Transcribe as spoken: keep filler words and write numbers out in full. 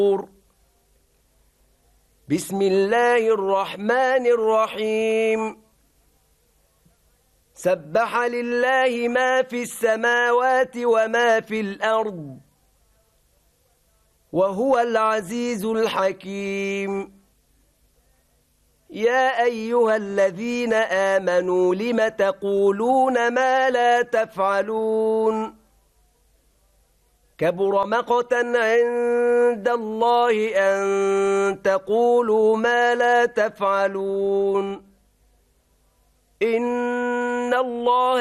بسم الله الرحمن الرحيم سبح لله ما في السماوات وما في الأرض وهو العزيز الحكيم يا أيها الذين آمنوا لم تقولون ما لا تفعلون كبر مقتا عند الله أن تقولوا ما لا تفعلون إن الله